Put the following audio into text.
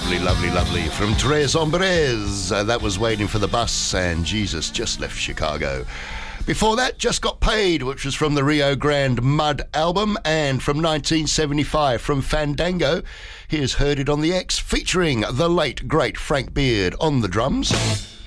Lovely, lovely, lovely. From Tres Hombres. That was Waiting for the Bus, and Jesus Just Left Chicago. Before that, Just Got Paid, which was from the Rio Grande Mud album, and from 1975 from Fandango, here's Heard It on the X, featuring the late, great Frank Beard on the drums.